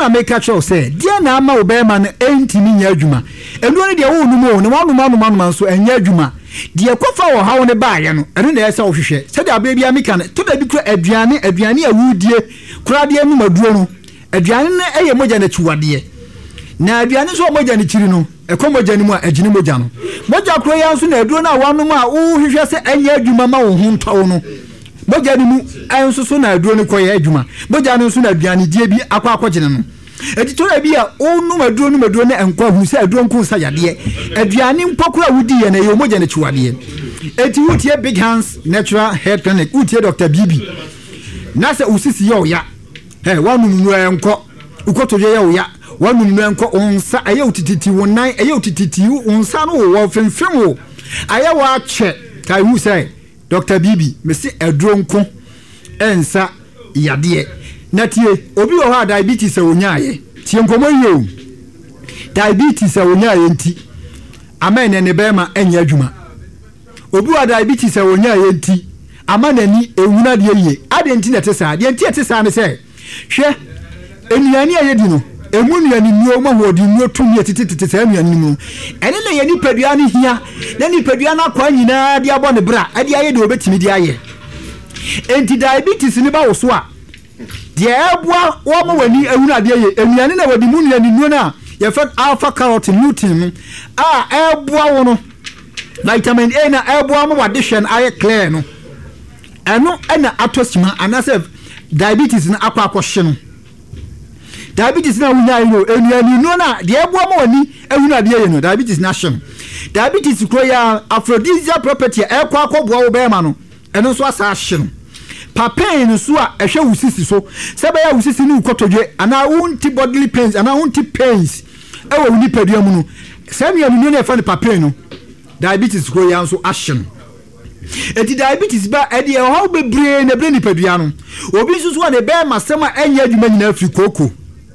na make a show say dear na ama obema no entimi nya adwuma enu ne de wo numu ne wanu so enya adwuma de kofa wo hawo ne baaye no enu na yesa wo hwehwe se de abia meka ne to da bi kura aduane awudie kura de enu maduo no aduane na eye moja na chiwade na aduane so moja ne chiri no ekomoja ni mu agine moja no moja kura ya so na aduo na wanu ma wo hwehwe se enya adwuma ma wo huntawo no moja ni mu enso so na aduo ne koye adwuma moja no so na aduane die bi akwa no etito na bi a onu maduo ne enkwa hu se aduo nko sa yade aduane mpokura wudi ye na ye moja ne chiwade eti wutie Big Hands Natural Hair Clinic wutie Dr. Bibi na se usisi yo ya wanu nu enko ukotoje yo ya wanu nu enko onsa aye utititi wonan aye utititi onsa no wo femfem wo aye wa che kai hu say Dr. Bibi mesi aduo nko ensa yade na tie obi wo ha diabetes awonyaaye tie nkomo yo diabetes awonyaaye nti amen ne bema enya adwuma obi wa diabetes awonyaaye nti amanani ewuna de ye ade nti na tesa de nti tesa ne se hwe enuani aye di no emu nuani nuo ma hodi nuo tumi etitete sa enuani mu ene na ye nipadua ne hia na nipadua na kwa nyina de abɔ ne bra ade aye de obetimi de aye enti diabetes ne ba wo so a de ebua wo mo wani ewuna de ye enuani na wodi mu nuani nuo na ye fa alpha carotene lutein ebua wo no vitamin A na ebua mo wade hwen aye clear no eno na atosima anase diabetes na akwa hye no diabetes na wunya yo enuani no na de ebua mo wani ehuna de ye no diabetes na hye diabetes kro ya aphrodisiac property ekwa akobua wo be ma no eno so asa hye no papain no so a ehwe wusisi so sebe ya wusisi ni ukotodwe ana wonti bodily pains ana wonti pains ewo wuni padua mu no same anu no fa ne papain no diabetes kro ya so ahye no eti diabetes ba edi how be brain na brain padua no obi susu na be masema enya adwuma nyina afri koko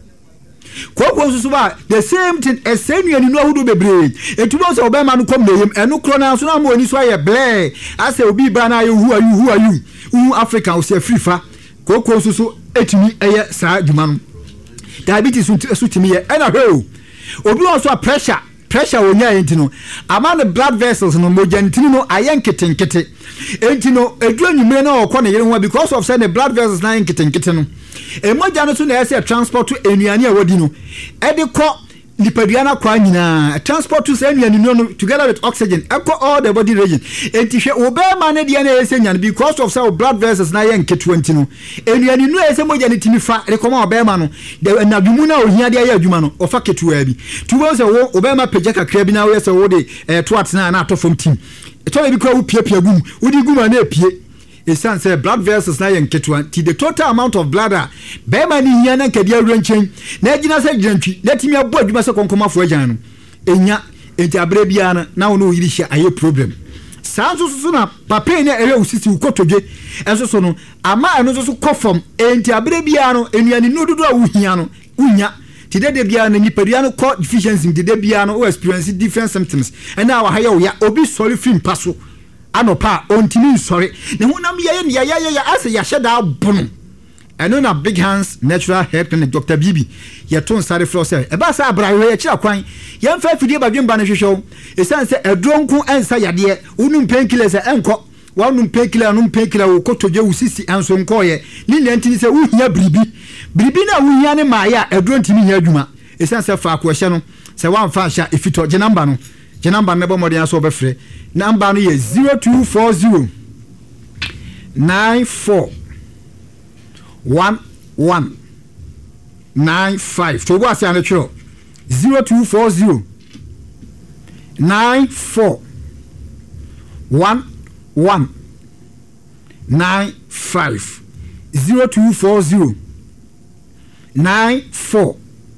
susu ba the same thing esenuani no ahudo be brain etubo se obe ma no kom na yem enu kro na so na mo ani so aye ble ase obi ba na aye who are you Africa o se frifa koko susu etimi eye sa adwuma no diabetes so timi ye ena ho obi on so pressure wonya enti no ama the blood vessels no mojantini no ayenkete enti no edu nyumre na okọ na yere ho because of say the blood vessels na ayenkete no emoja no so na ese transport to enuani awodi no ediko lipadua na kwa nyina transport to enuani no together with oxygen echo all the body region enti hwe obema na dia na ese nyan because of say blood vessels na ayenkete enti no enuani no ese moja ne timi fa rekoma obema no de na dumu na ohia de aye adwuma no ofa ketua bi tuwo se wo obema peja kakra bi na wo se wo de toat na atofom team eto bi kwa wo pie gum wodi gum na pie esan say blood vessels na yenketua ti the total amount of blood bema ni hia na kadia awranchen na agina se gyantwi na timi abo adwuma se konkomafo agyan no enya enti abre bia na wo no yiri hia aye problem sanso so na papa ne ewe usisi ukotodwe enso so no ama eno so kofom enti abre bia no enuani no dodo a wo hia no unya ti de bia na nipadua no co deficiency ti de bia no o experience different symptoms and now ha ya obi sorry film paso anopa ontini sorry ne honam ye ya ase ya sheda bono eno na Big Hands Natural Hair Clinic Dr. Bibi ye ton sare flow say e ba sa abrawe ye kira kwan ye mfa fidie badwemba na hwehwew esanse edronku ensa yade unum painkiller se enko wanum painkiller wo kotodwe usisi enso nkoye ni lentini se uhia bribi na uhia ne maaya edrontimi hia adwuma esanse fa akwahye no se wanfa hya efito je number no nebo modern so obefre number no ye 0240 94 1195 to go asiane chiro 0240 94 1195 0240 94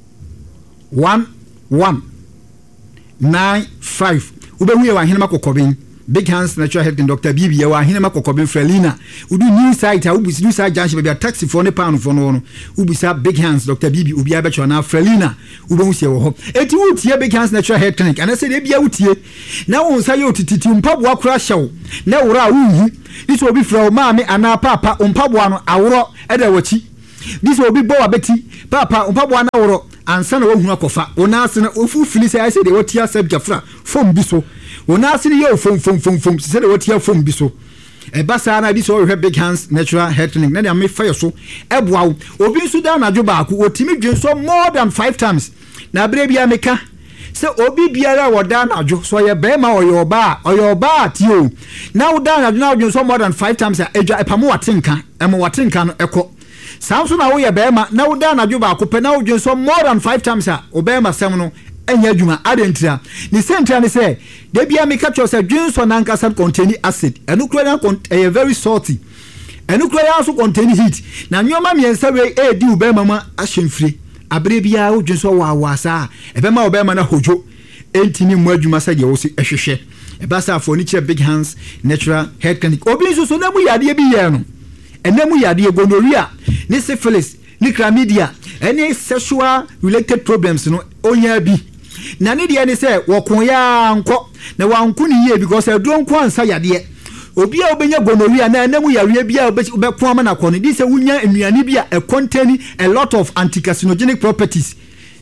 1195 ubehu ye wa hinema kokobin Big Hands Natural Health Dr. Bibi ye wa hinema kokobin Frelina udu new site a ubisi new site junction be taxi for ne pound for no ubisa Big Hands Dr. Bibi ubi abecho na Frelina ubehu se wo ho eti wutie Big Hands Natural Health Clinic ana se de bia wutie na won sa ye otititi mpabu akura hyew na wura wuhu iso obi fra o maame ana papa mpabu ano awro eda wachi this will be bow abeti papa mpabo na woro ansa na wohunu akofa wona ase na ofu fili say I say de wotia subjafra fom bi so wona ase ne ye fom say de wotia fom bi so ebasa na bi so we big hands natural hair clinic na dey me fire so eboa obi nso da na dwo baako otimi dwen so more than 5 times na bre bia meka se obi biara woda na dwo so ye be ma oyoba ti o na woda na dwo na dwen so more than 5 times edwa epamo watenka no eko Samson na wo ye be ma na woda na dwo baako pe na wodwen so more than 5 times obema sem no enya adwuma adentira ni sentra ni say de bia me catch yourself dwen so na nkasa contain acid enu kura na very salty enu kura ya so contain heat na nyoma miensa we di obema ma ahemfire abre bia wodwen so wawasa ebema obema na hojo entimi mu adwuma sa de wo si ehwehwe ebasa furniture big hands natural hair clinic obi so na mu yade bi ye no enemu yade gonorrhea ni syphilis ni chlamydia any sexual related problems no onya bi na ne de ne say wokon ya nko na wanko ni ye because aduro nko ansa yade obi a obenya gonorrhea na enemu yare bi a obeko ama na kono di say wunya enuane bi a contain a lot of anti-carcinogenic properties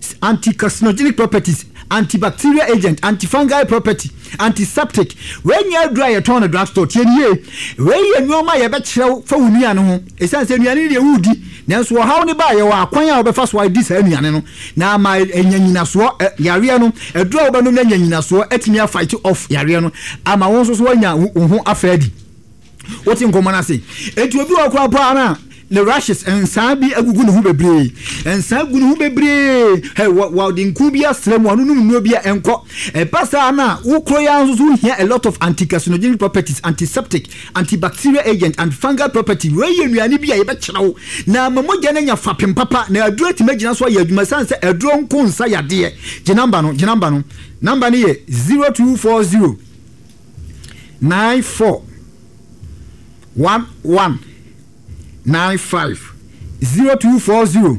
antibacterial agent, antifungal property, antiseptic. When you dry a ton of drugstore, when you know my betcha for Uniano, a sense of woody, now so how they buy your acquire of first why this Eniano. Now my Enina swa Yariano, a draw by no Enina swa, etmia fight off Yariano. I'm also swanya who are fed. What in common I say? It will be a crop. The rashes and sabi agugunu hu bebre and sagunu hu bebre hey wa de nkubia srem wanu no bia enko e pasa na ukroya nso here a lot of anti-carcinogenic properties, antiseptic, antibacterial agent and fungal property we yenuane bia ye be kyerɛw na mamogya na nya fapem papa na aduro ti magina so ya adwuma sanse aduro nko nsa yade je number no number ni ye 0240 94 11 95 0240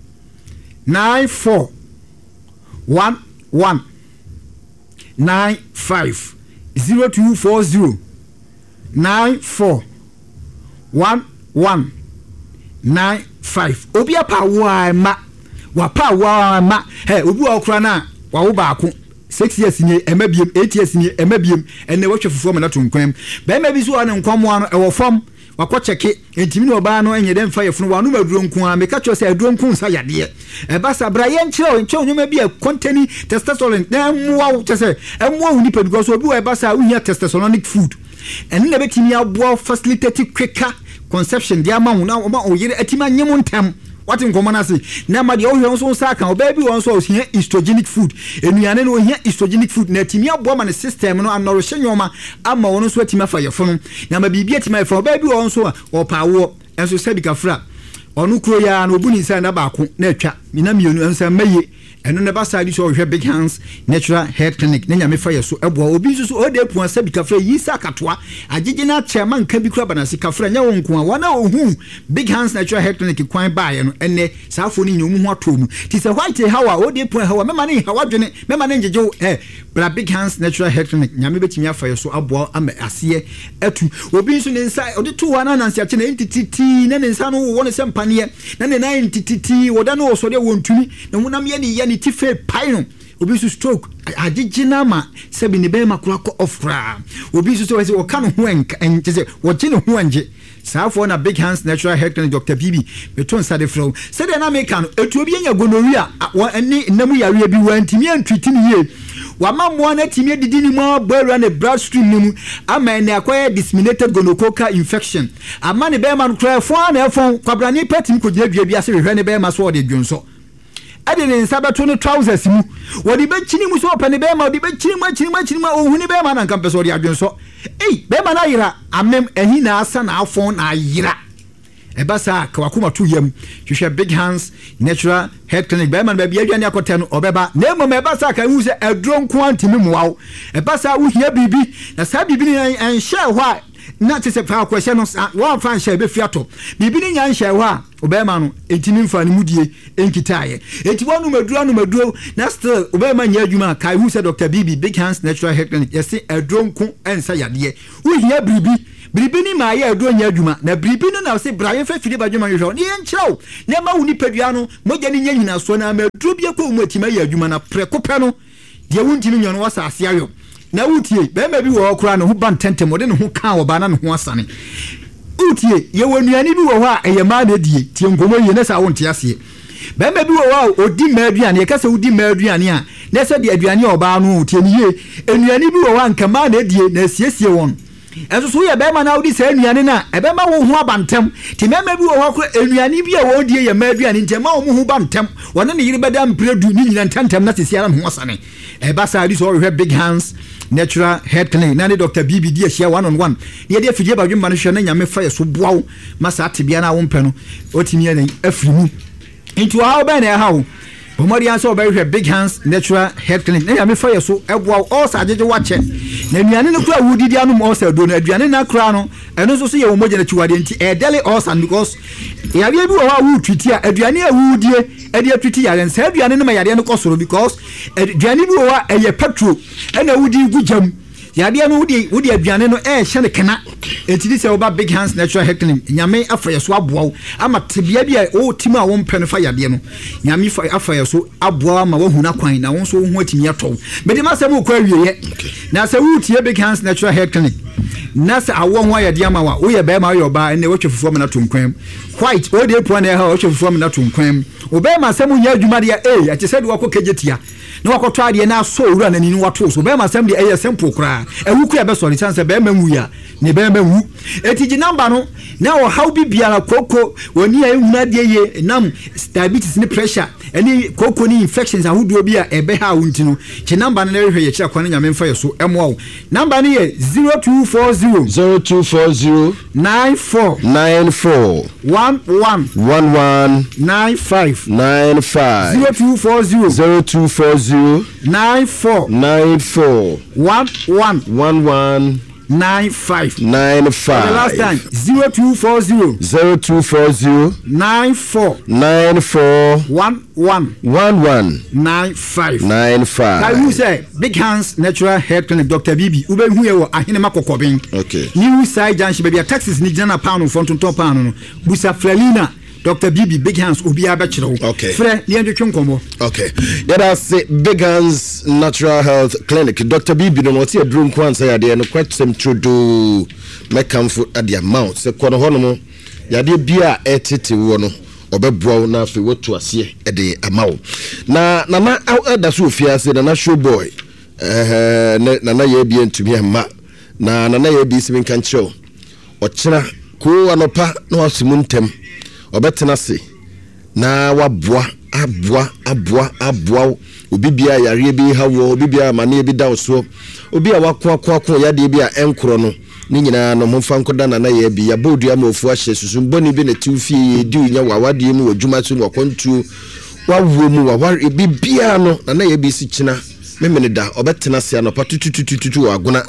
94 11 95 0240 94 11 95 obi apa wa ma hey obi okra na wa wo baako 6 years ni emabiem 8 years ni emabiem enne wo hwefufo me na tonkwam be ma bi so ane nkwamo ano e wo fam wakɔ cheke entimi no ba no enye dem fa yefunu wanu maduro nku a meka cho se aduro nku nsa yade e basa bra ye nkyerɛ nkyɛ onyoma bi a containing testosterone na muwa che se emuwa hu nipa because obi wa basa uhia testosteronic food ene na betimi aboa facilitate quicker conception dia ma hu na o yere atima nyem ntam what in common say na ma de o hwe so sa kan o ba bi won so ohia estrogenic food enuane no ohia estrogenic food na timi aboa ma ne system no anorishe nyoma ama won so atima fa yefunu na ma bibia atima fa o ba bi won so o pawo enso sabika fra onu kuro ya na obuni nsa na baako na atwa mina mienu ensa maye eno ne basa di so hwe big hands natural hair clinic na nyame fa yeso eboa obi so o de puan sabika fra yi sa katoa agege na chairman ka bi kura banasi kafra nya won ko a wana ohu big hands natural hair clinic kwan baaye no enne saafo ni nyomu ho atomu ti se white hawa o de puan hawa mema ne hawa dwene mema ne ngeje bra big hands natural hair clinic nyame betimi afa yeso aboa ama ase atu obi so ne nsa o de to wana nansi ache na entity na ne nsa no won se mpane na ne na entity woda no so de wontumi na munam ye ni tife paino obi su stroke agigina ma sebi ne be makura ko ofra obi su so we o kan ho en se wo gine ho anje saafo na big hands natural hair clinic Dr. Bibi beton sade flow se de na make an etu obi anya gonorrhea ani namu yare bi wantimi antwiti ni ye wa mammo na timi didi ni mo bora ne bloodstream ni mu ama ne akoye disseminated gonococcal infection ama ne be man kra fo na efon kwabrani patim ko gina bi ase hwe ne be ma so de dwonso ade ne nsabeto no trousers mu wodi be chini mu so opane be ma wodi be chini ma ohuni be ma na nkampe so de adwonso be ma na yira amem ehi na asa na afon na yira ebasa ka wakuma tu yam hwehwe big hands natural hair clinic be ma ba bia aduane akote no obeba na emo ebasa ka hu se aduro nko antimi muwawo ebasa wo hia bibi na sa bibi ni en share ho na tse pa question no one fan share be fiato bibi ni nya share ho a obema no entimi mfa ne mudie enkitaaye enti wonu maduro na still obema nya adwuma kai hu se Dr. Bibi big hands natural hair clinic yesi aduro nko ensa yade wo hia bibi Bribini ma ye do nya adwuma na bribini na se Brian fa fili badwuma hwehwe ne enkyerɛw na ma woni padua no mogya ne nya nyina so na ma duro bia ko mu atima ye adwuma na preko no de wuntimi nyo no wasa ase ayo na wutie be ma bi wo kora no ho ban tentem ode ne ho ka wo ba na ne ho asane utie ye wonuani bi wo ho a eye ma na die tie ngomo ye na sa wonte ase be ma bi wo ho odi ma aduane ye kasa odi ma aduane a na se de aduane oba no tie ne ye enuani bi wo ho anka ma na die na siesie won enso so ye be ma na odi sa enuane na e be ma wo ho abantem ti me ma bi wo ho kora enuane bi a wo die ye ma aduane ntem ma wo ho bantem wona ne yiri beda mpredu ni nyina ntantem na sisia na ho asane e ba sa adi so we big hands natural head clinic na Dr. BB di ahia 1-on-1 ye de afidie badwemba no hwe na nyame fa ye so boawo masa atebia na wo mpɛ no otimi ye afiri mu into how ben e how Omori answer be big hands natural head clinic na nyame fa ye so eboawo all sajeje wache na nuane no kura wudidi anum all sa do na aduane na kura no eno so ye wo mogya na chiwade nti e deli all san because ya bi wo ha wu twiti a aduane a wudie e de twiti ya nsa aduane no ma yade no kosoro because aduane bi wo ha eye petrol ena wudi gujam yade no wudi aduane no e hye ne kana etidi se oba big hands natural head clinic nyame afa ye so aboawo ama tebia bi a o timu a wo mpɛ no fa yade no nyame fa afa ye so aboawo ama wo huna kwan na wo so ho atimi atɔ mede ma sɛm ko awieye na sɛ wutie big hands natural head clinic na sɛ awo ho ayade ama wa wo ye ba ma yo ba ene wo twefufo na tonkwam white o de po na ha wo twefufo na tonkwam o ba ma sɛm nya adwuma de a ate sɛ de wako kejetia na wakɔtɔ ade na so wura na ni wato so ba ma sɛm de ɛyɛ simple kra ewu ku ebe sɔre chance ba ma wu ya ne ba ma wu etiji number no na wo how bi biara koko woni a ehuna de ye nam diabetes ni pressure any koko ni infections ahodo bi a ebe ha wuntino che number no na hwehwe ye kira kwan nyame mfa ye so emwo number no ye 0240 94 11 95 0240 94 11 95 the last time 0240 94 11 95 I will say big hands natural head clinic Dr. BB ube hu ye wo ahene makokobin okay new side junction baby taxes ni jana pound from tonton pound no busa frelina Dr. BB big hands obi abechiro okay fre li endwetwe nkomo okay let us say big hands natural health clinic Dr. BB no what you drum kwan say ade no kwatsem trodo mekamfo ade amount se kono hono yade bia etete wo no obeboa na afi wotu ase ede amawo na da so ofia se na show boy na ye bia ntumi amma na ye bi simin kan show ochira ko anopa na wasimu ntem obetena se na waboa aboa obi bia yare bi hawo obi bia mane bi da so obi a wakwa yade bi a enkro no ni nyina no momfa nkoda na ye bi ya bodu amofu ahye susum boni bi na tiwfie di unya wawade mu wadwuma so wakontu wawo mu waware bi bia no na ye bi si kina memene da obetena se anopa tututututu aguna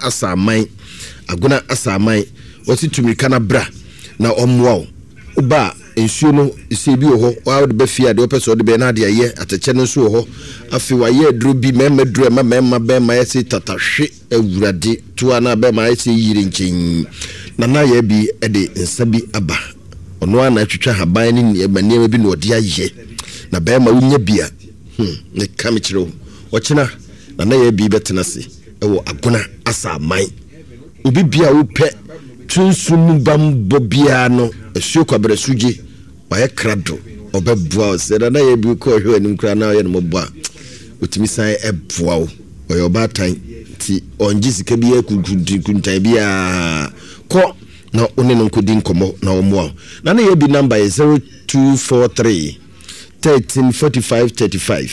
asamai wasi tumika na bra na omwo oba ensuo no ise bi ho wa de ba fia de opeso de be na de ye ateche no so ho afi wa ye dro bi mema dro mema be ma yesi tatahwe awurade to ana be ma yesi yiri nchin na ye bi e de nsa bi aba ono ana twetwa haban ni ebanie bi no de aye na be ma wunya bia ne kamchiro ochina na ye bi betena se e wo agona asamai obi bia wo pe tunsumu bambo bia no esuo kwabere suje waye krado obeboa se na ye bi ko hwe anim kra na ye no moboa otimi san eboa wo oyo batan ti onji sika bi kuntai bia ko na one no nkodi nkomo na omo na ye bi number 0243 1345 35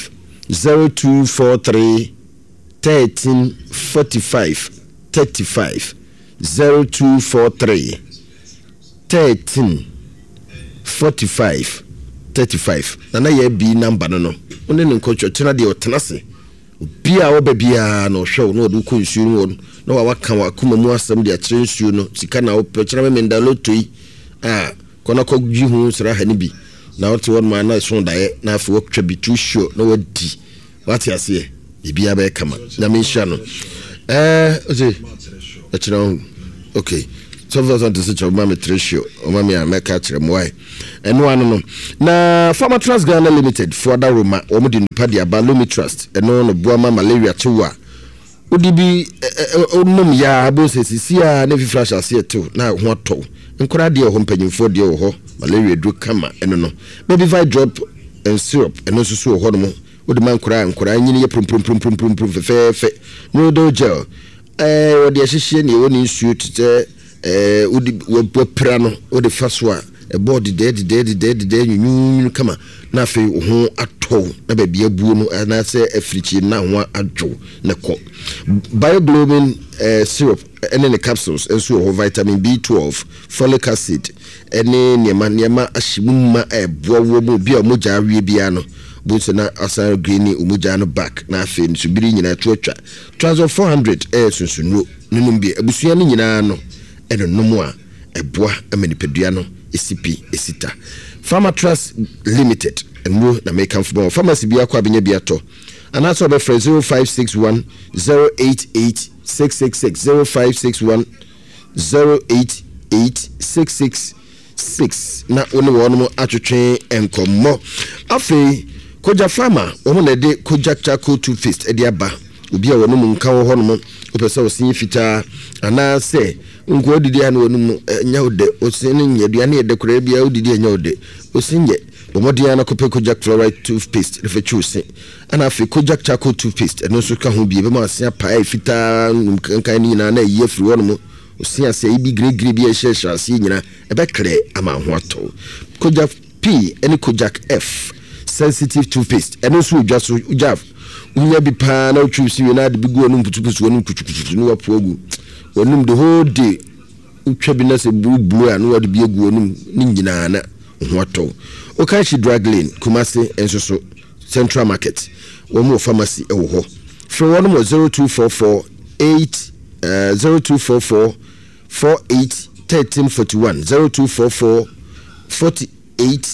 0243 1345 35 0243 1345 35 na ye bi number no one ne nkocho tena de otenase bia wo bia no hwe no do konsu no no wa waka wa kuma mu asem de akire nsu no sika na wo pechira me ndalo toi kona ko gwi hu sra ha ni bi na wote won ma na so dae na afi wo twa bi tu show no wadi wati ase e bia be kama na me hia no oje akire okay 12,000 to such a mammy ratio or mammy and make catch them why and one na Farmer Trust Ghana Limited for that room or Mudin Padia Balumi Trust and no Buama malaria chua Udibi onum ya abose sisia na flash ase to na ho to nkora de ho mpanyimfo de ho malaria dru kama eno no baby vi drop and syrup eno susu ho no mo odi man nkora nyini ye prum fe no do gel odi ahihie ne woni nsuo tete odi wopra no odi faswa body de nyunyu kama na fe ho ato na ba bia buo no na se africhi na ho adwo na ko bioglobin syrup and the capsules and so vitamin B12 folic acid ene niema ashimuma eboa wo mo bia moja awie bia no bunse na asar green umuja no back na afi nsubiri nyina twatwa transfer 400 sunsuno nunum bia abusua ni nyina no eno nomu a eboa amanipadua no esipi esita Farmer Trust Limited emu na make comfortable pharmacy bia kwa benya bia to anaso be 0561 088 666 0561 088 666 na one mo atwetwe enkomo afi koja farmer omo na de koja chako toothpaste e de aba obi a wono mu nka wo hono opese osin fita ana se nko odidi ana wono mu nya ode osin nyaduane e de kora bia odidi nya ode osin ye bomodi ana kope koja fluoride toothpaste refe chusi ana afi koja chako toothpaste eno so ka ho bia be ma asia pa fita nkan ni na ye firi wono mu osin ase ibi gre bia hye ase nyina e be kre ama ho ato koja P any Kojak F sensitive toothpaste eno so just ujaf unya bi pa na utwisi we na de bi go no putuputu wonu kutukutu no wapogu wonum the whole day utwa bi na se bulu a no wade bi egu wonum ni nyina na ho ato o kan shi drug lane Kumasi enso so Central Market wo mo pharmacy e wo ho from one mo 0244 0244 48 1341 0244 48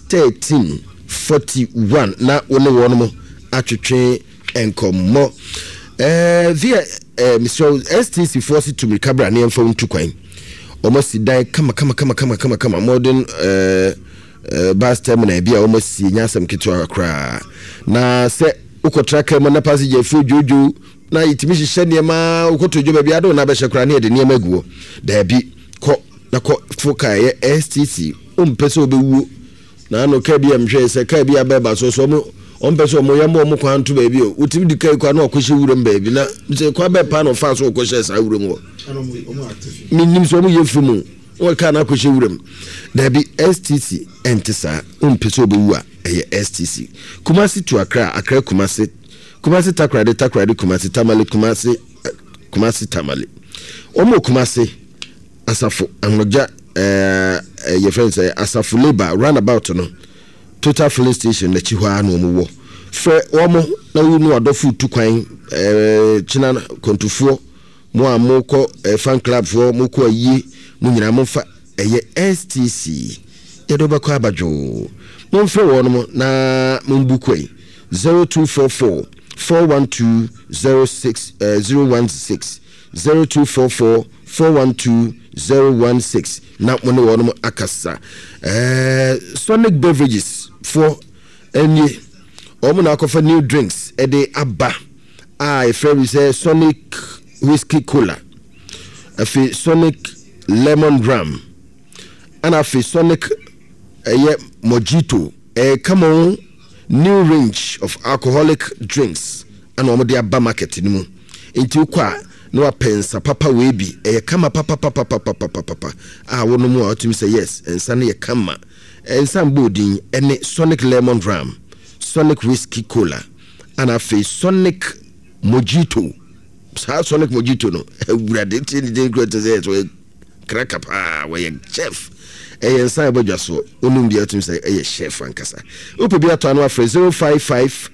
1341 na woni wono atwetwe enkomo via Mr. STC force to me cabra ne mfa ntu kwan almost die kama modern bus terminal bia almost si nyasam kitwa kra na se ukotraka ma na passenger fu jojo na itimi hye ne ma ukotojo ba bia do na be hye ne de ne maguo da bi ko na ko foka ye STC umpese obewu na no ka bia mhwe se ka bia ba so mo ompese mo yambo mo kwanto ba bi o utimi dikai kwa na okohye wuram ba bi na se kwa be pa no fa so okohye sa wuram o minim so mo yefumu o ka na okohye wuram da bi STC entisa umpese obewu a STC Kumasi to Accra Kumasi Takrade Kumasi Tamale Kumasi Tamale omo Kumasi asafo anoja your friends say asafu labor roundabout no total filling station na chihwa no mo fe omo na wonu adofu tukwan china kontufuo mo amoko fan club fo mo ko ayi mo nyina mo fa STC yedo ba ko abajo mo fe wono na mo bukwe 0244 412 016 0244 412 016 na mo ne wono akasa Sonic Beverages for any omo na akofa new drinks e de aba a friend say Sonic Whiskey Cola afi Sonic Lemon Rum and afi Sonic Mojito come on new range of alcoholic drinks and omo de aba market ni mu enti kwa no pensa papa we bi kama papa wono mu atumi say yes ensa ne kama ensa bodin ene Sonic Lemon Rum Sonic Whiskey Cola and afi Sonic Mojito Sonic Mojito no urade ti de great say crack up we chef ensa bodwaso onum bi atumi say chef ankasa ope bi ato anu afre 055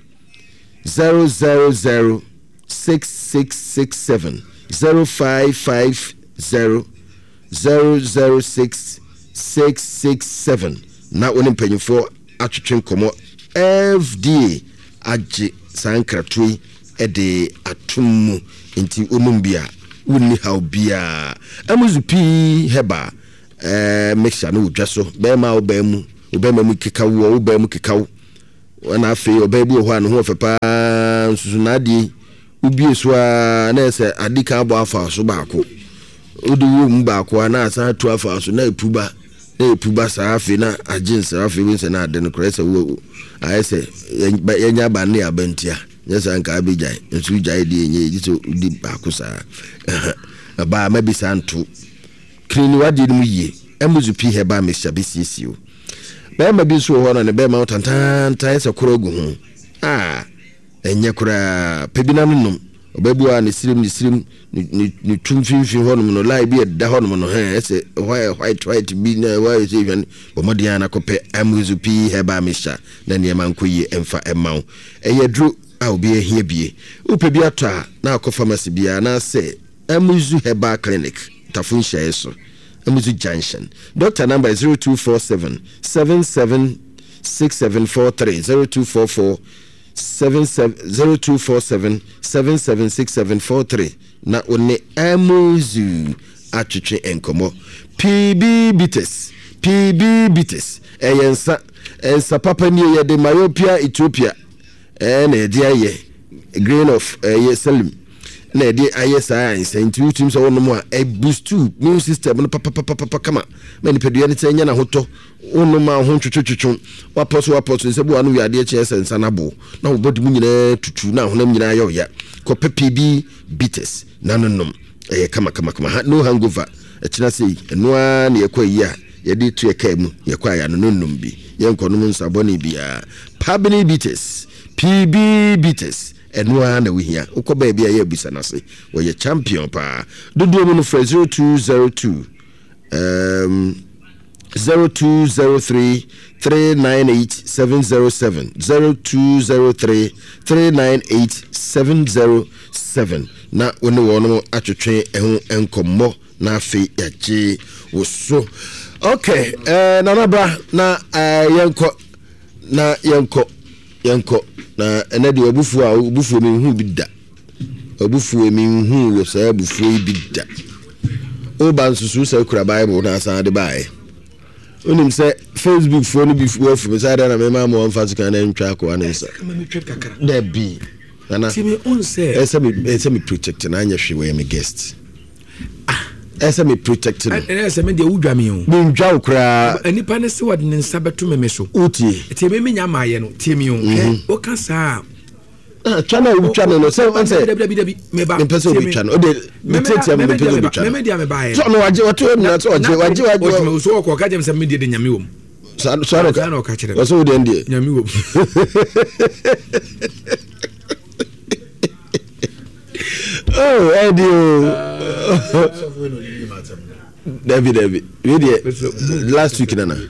000 6667 0550 006 667 na woni mpanyifo atwetwe komo FDA age sankratui ede atumu nti onumbia wonni haubia amuzu pi heba mixture no udwa so be ma obema mu kekawo obema mu kekawo wana afi obebu ho an ho fepa nsusu na adi ubie so a na ese adika abo afa so baako odu mu baako na asa tu afa so na epuba sa afi na agensa afi bi se na ade no krese wo ayese yenya ba ne abantia nyesa nka abijai nsu jai di enye jiso di baako sa ba ma bi santu krini wadi mu yie emuzu pi heba mixture bisisiu be ma bi so ho na ne be ma tantan ese korogu ho enye kura pebina num obebu a ne sirim ni tumfimfim ho no lai bi da ho no ese white bi na why say even bomodiana na kope emuzu pi heba mixture na ne man koyi emfa emaw eye dru a obi ehia bie upe bi atwa na akọ pharmacy bia na say emuzu heba clinic tafun share so emuzu junction doctor number 0247 776743 0244 0247 776743 na one emuzu atwetwe enkomo PB Bites ensa papa ni ye de myopia Ethiopia na edi aye grain of Salim na edi aye science intuitive so no a boost immune system no papa kama mani pedua ni tenya na hoto onu ma ho twetwetwetwo waposo nsebu anu wi ade che sensa na bo na obodi mu nyina tutu na honam nyina ayo ya ko PB Bites nanom kama no hangover echina sei eno a na yakwa yi a yedi tu eka mu yakwa ya nonnom bi yenkonom nsaboni bia PB Bites eno a na wihia ukoba bia ya bisa na sei wo ye champion pa dodo mu no 0202 0203 398 707 0203 398 707 na woni wono atwetwe ehu enkommo na afi yachi woso okay nanaba na yenko na enade obufu a obufu mi hu bidda obufu mi hu wo sa obufu bidda oba nsusu sa kura bible na san de bae onim se Facebook phone bi fu sa da na me ma mo mfa sika na ntwa ko anensa da bi ana timi on say esa me protect na anya hwe we me guest esa me protect no esa me de udwa me o me ntwa okra anipa ne se wode ne nsa beto me so uti timi me nya maaye no timi o o ka sa chana utwa no se on say me ba me pese obi twa no de me tete me pese obi twa me dia me ba ye so no waje wato na so waje o so ko ka jem se me de nyame wo so no ka kire so de ndie nyame wo oh Eddie David last week nana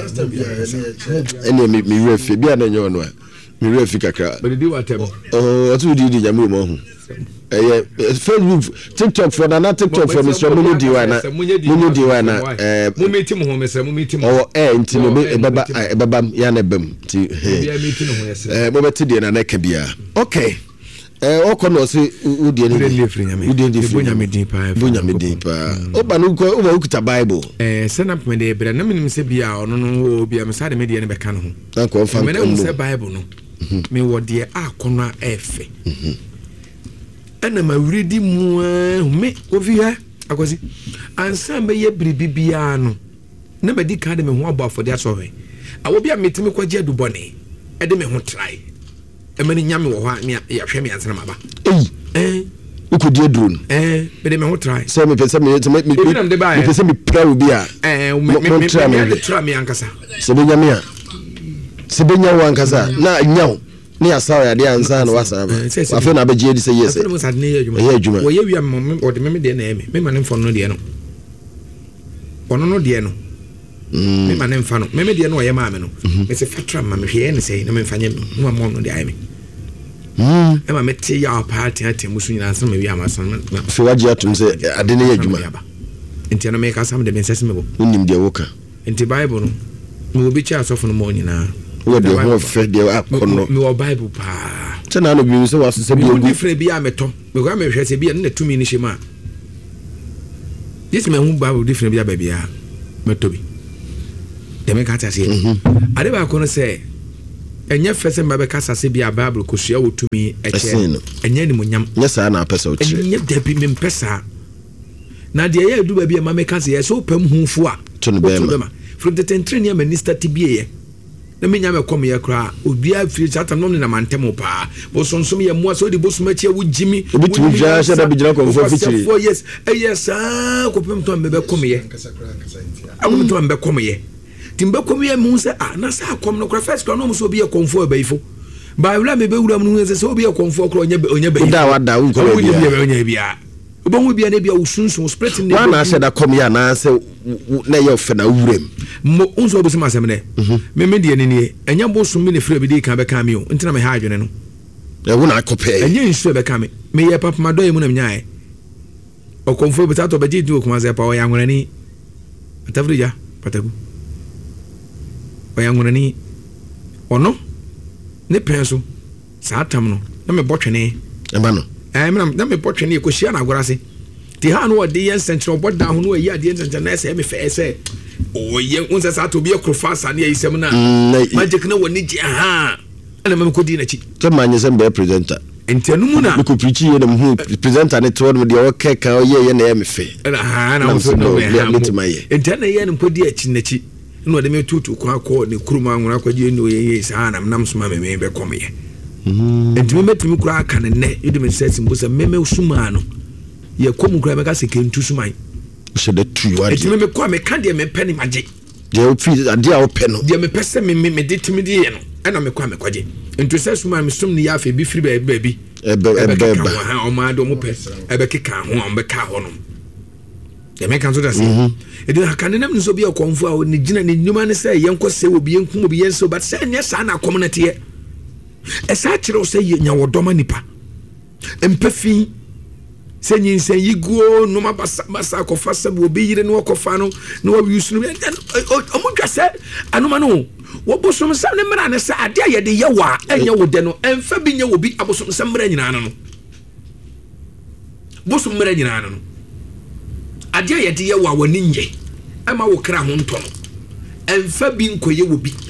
ene me refi bia na nyo no me refi kakra but do what what do you nyame mo hu Facebook TikTok for na TikTok for Mr. Munyo Diwana mu meeting ho mese mu meeting oh nti no baba ya na bam ti bia meeting ho yese mo beti de na ka bia okay okono se udie ni bunya medipa oba no ko oba ukuta bible send up me de bra na menim se bia ono no bia me sade media ne be ka no ho na ko fa me na se bible no me wode akono efe ana ma wredi mu me ovia akwasi ansa me ye bribibia no na me di ka de me ho abo afode asowe awo bia metimi kwaje adubone e de me ho try emani nyame wo ha me ya hwe me ansana maba ukodi drone be de me ho try say me pese me pese me proud bi a me try me ankasa se be nyame a se be nyawo ankasa na nyawo ni asawo ya de ansa na wasa ba afi na beje di say yes e adwuma wo ye wi am o de me de na me ma ne mfo no de no ono no de no me ma ne mfa no me de no ye ma me no me se fatra ma me hwe ne say na me mfa nye no ma no de ai me ema meti ya party ati musu nyina asem wi amason so waje atum se ade ne adwuma enti na me ka sam de me sese me bo unim de woka enti bible no me obi cha asofo no mo nyina wo de ho fe de akono me wo bible pa tena no bi so waso se bi ogu different bi ameto me ko amehwe se bi na tumi ni shema this me hu bible different bi ababia metobi dem ka ta se ade ba ko no se enye fese mba be kasa se bia bible ko sua wotumi eche enye ni munyam nyesa na pesa ochi enye debi me mpesa na de ye du ba bia ma me kasa ye so pam hunfu a to no bema from the tentrenia minister tibie na menya me kom ye kra obi a firi chata no na mantemo pa bo sonsom ye moa so de bo soma chia wo jimi obi tu ja sha da bigina ko fo fitiri yes ko pem to me be kom ye awu to me be kom ye timbe kom ye mu se na sa kom no kra first no so obi ye komfo abaifo ba wura me be wura mu se obi ye komfo kra onye be da wada wo ko onye bia obonwu bia na bia usunsun split ne na sha da kom ya na se na ye ofe na wurem mo unso obo sima semne me de ne enya bo sum me ne frɛ bi de kan be kan me o ntina me ha adwene no e wo na akopɛ enya nsu be kan me ye papa ma do ye mu na nyae o konfo bi tato be di du kuma ze pa o ya ngorani atafrija patagu o ya ngorani ono ne penso sa atam no na me botwene e ba no na me botwene ko hia na agorase ti ha no de yen sentre oboda ho no yi ade sentre na se me fe se o ye unsa sa to bi ekrofasa na yisem na magic na woni ji ha ana me ko di na chi to manye sem be presenter entenu mu na ko preach ye dem hu presenter ne to de o keka o ye na me fe na so no me entenu ye ne ko di achi na chi no de me tutu ko akọ ne kuruma anwura ko je no ye sa na nam suma me be kom ye entimi metimi kura aka ne ne yede me sesi mbusa meme usuma no ye kom kura me ka se kentu suman se de tu wa entimi me kwa me ka de me peni maje de o fi ade a o pe no de me pese me de timi de ye no ena me kwa me kwaje entu se suman me sum ni ya fe bi firi ba bi ha o ma do mo pe ebe keka ho o be ka ho no de me kan so da se e de aka ne nam nso bi akonfo a ne gina ne nyuma ne se ye nko se obi enkum obi yenso but se nya sa na community ye esa kire o se nya wodoma nipa empefi se nyinsen yiguo no mabasa kofa se bo bi yire no kofa no no wa wisu no omudwa se anoma no wo bosom sam ne mra ne se ade aye de yewa enya wode no emfa bi nya wo bi abosom sam mra nyina no bosom mra nyina no ade aye de yewa woni nje ama wo kra ho nto no emfa bi nkoye wo bi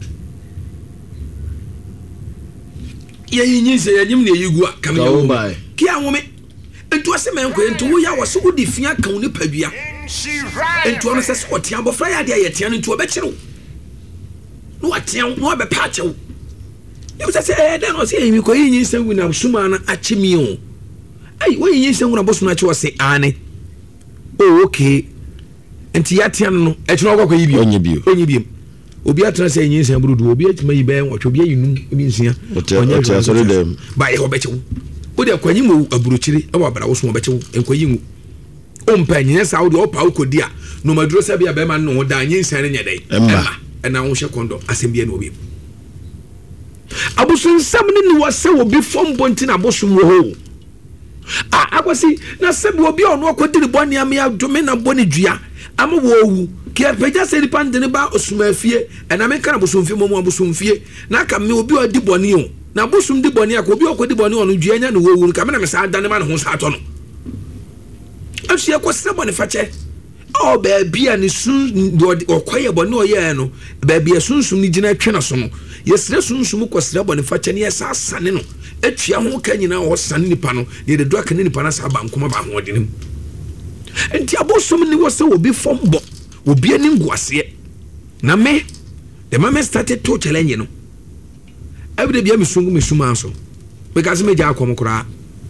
ye nyinse ye nyim ne yigua kam ye wo ki anwome entu ase men ko entu wo ya wo so di fia kan ni padua entu ono se so tia bofra ya de ye tia entu obekiro no atia no be pa chewo you say den o se mi ko yin sen wu na suma na achimi o ai wo yin sen wu na bosu na che wo se ane oh okay enti ya tia no e chiro okwa yi bi onye bi obi atra se yin sen brudu obi atima yi be wo obi ayinu obi nsia onye so dem ba ye obechewo o de akwanyi mu aburuchiri e wa bra wo so obechewo enkwanyi mu o mpa nyen sa wo de opa ukodi a no maduro se bia be ma no da yin sen ne nyedai na wo hye kondo asembia na obi abosun sam ne ni wase obi fombo nti na abosun wo ho akwasi na sebi obi ono akodiri boni ame adome na boni dua ama wo wu ki apeja se di pande ne ba osumafie na me kana bosumfie momu abosumfie na ka me obi odi boni o na bosum di boni akọ obi okodi boni ono dua nya na wo wu ka me na me sa adane ma ne ho sa to no afie ko se boni fache o ba bia ne sun okoye boni o ye no ba bia sunsun ni gina twe na so no yesre sunsun ko sre boni fache ne yesa asane no etua ho ka nyina o sane nipa no ye de do aka ne nipa na sa ba nkoma ba ho de nim enti abosom ni wo se obi fombo obi ani nguase na me the mama started to challenge no every day me suma so because me ja akom kura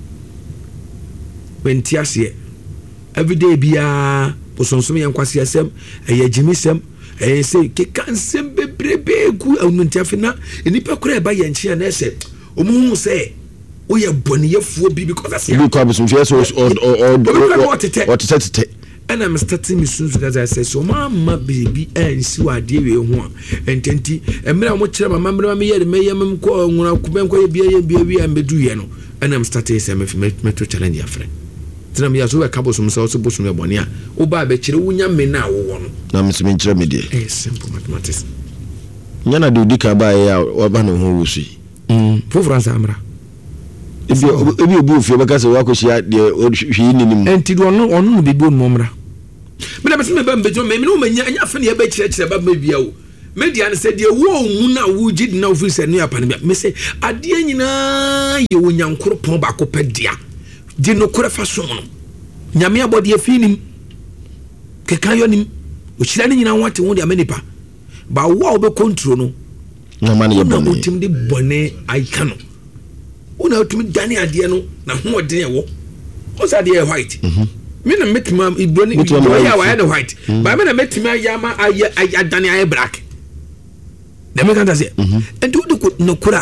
wenti ase every day bia posonsom ye nkwase asem eye jimisem eye se ke kansem bebrebe ku onunti afina enipa kura e ba ye nchia na ese omu se oye boniyefuo bi because ase you come some face or tete and I'm starting me soon as I say so mama baby and see what dear we want and tenti and me much mama me ye me yam ko nwura kuben ko ye bia and bedu ye no and I'm starting say me to challenge your friend tina me yaso we kabo some so bosu me bone a wo ba be kire wunya me na wo no na me me kire me de simple mathematics nyana de udika ba ya wa ba no ho wusu for France amra ebi obi ofie baka se wa ko hia de hwi ni nim enti do no bibi onumra me na me se me ba mbejo me no manya anya fa ne ya ba kyerɛkyerɛ ba bia wo media ne se de wo mu na wo gidi na ofi se ne apa ne me se ade nyina ye wo nyankoro pon ba ko pedia di no kore fa so no nyame abode afinim kekan yo nim o kyerɛ ne nyina wate wo de amanipa ba wo be control no na man ye bone utim de bone aika no una utim dane ade no na ho ɔden ɛwɔ o sa de white me na metima iboni ya wa na white ba me na metima ya ma aye dane aye black dem kan ta se enti wo de no kura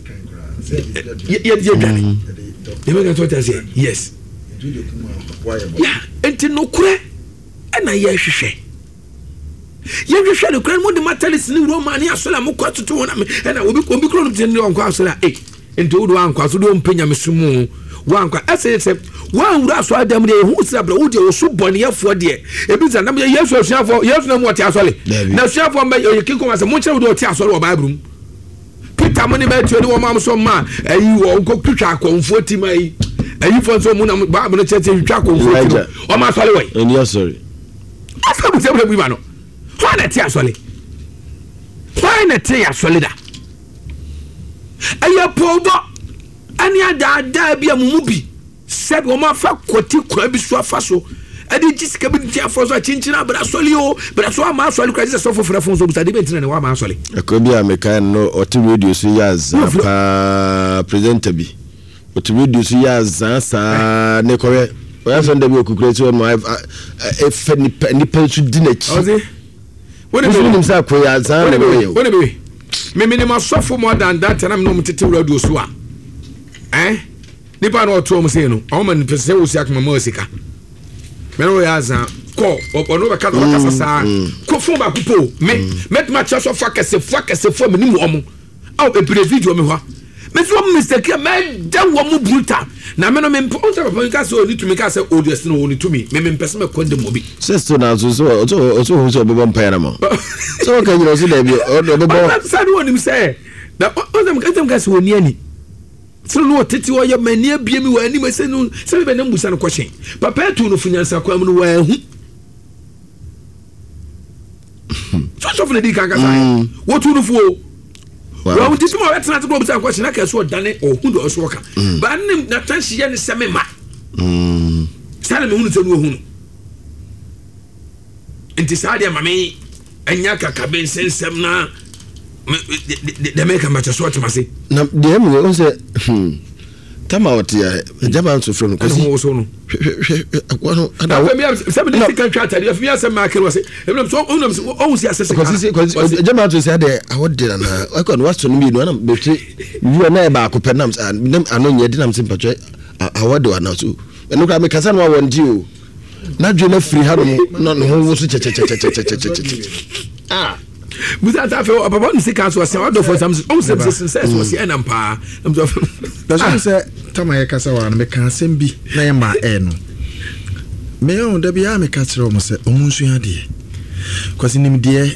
ye dane dem kan ta se yes ya enti no kura na ye hwehwe ye hwehwe no kura mo de matalis ni Roma ni asola mo kwatoto wona me na obi kro no tin on kwa asola enti wo do an kwa so do mpenya mesumu wan kwa ese wan wura so adam de hu sira wo de wo so bone yefo de ebi za na yesu asuafo yesu na mo te asole na asuafo mba ye kiko ma se mo kire wo de te asole wo bible Peter mo ne ba tuo ni wo ma so ma ayi wo ko twitwa akonfo ti mai ayi fo so mo na bible no chete twitwa akonfo ti o ma asole we and you sorry asa mo se mo bi ma no ho na te asole ho na te asole da ayi podo ani ada bia mumu bi said wo ma fa koti kwa bi so afa so ade jisika bi ti afo so chinchina bra soli o bra so ma soli kwa jisa so fofra fon so bi sade bentina ne wa ma soli akwa bi ameka no oti radio so ya za presenter bi oti radio so ya za sa ne kore o so ndabi okukure ti no e ni pensu dinachi ozi woni nim sa ko ya za ne woni me minimum suffer more than that and I'm no mtete radio so a nipa no to mo say no o man pese wo sia kama mo sika me no ya za ko ono be ka do kasa sa ko fon ba kupo me met ma cha so fakese fo me ni mo omo au e pre video me ho me so mistake me da wo mo brutal na me no me on ta papa ka so ni to me ka say audience no ni to me pese me condemn obi sister na so so be bon pa na mo so ka you see there be o be bon sa no ni say na o dem ka so ni ani so no tete wo ye mani abie mi wa ani me say no se be na musa no question papa tu no funyansa kwa mu no wa hu so for the di kan ka say wo tu no fu well this mo wetin na to go bisa question na ka so dane o hu do so ka ba nim na tanhye ne seme ma sale me hu se no hu enti saade mame anya kaka ben sensem na de make am to so to say na de me o say tama wati ya jaba so from ko so no akwano ada we me se me dey kan twata dey me say market was em so o si asese ko jaba to say dey awode na akon was to no mi no na be twe you na e ba ko penam ano nye dinam se mpatwe awode wa na so eno ka me kasa no won di o na dwe na free ha no no ho so che Musa ta fe papa ni sika so say do for some o say so say na mpa that's say tama ye kasa wa na me kan sem bi na ye ma no me on da bia me ka kire mo say omunsu ya de kwasi nimde